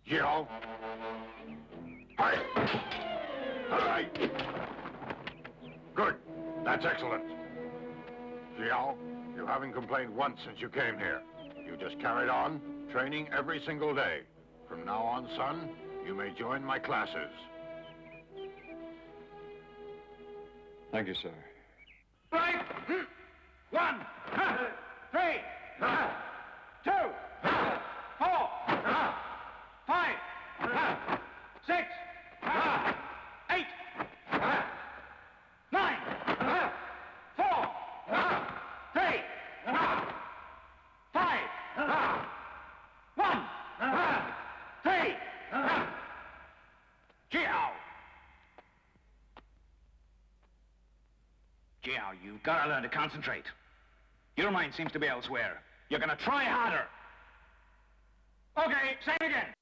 Gio. Fight! All right. Good. That's excellent. Gio, you haven't complained once since you came here. You just carried on, training every single day. From now on, son, you may join my classes. Thank you, sir. Right. 1, 3, 2, 4, 5, 6, 8, 9, 4, 3, 5, 1, 3. Gio! Gio, you've got to learn to concentrate. Your mind seems to be elsewhere. You're going to try harder. Okay, say it again.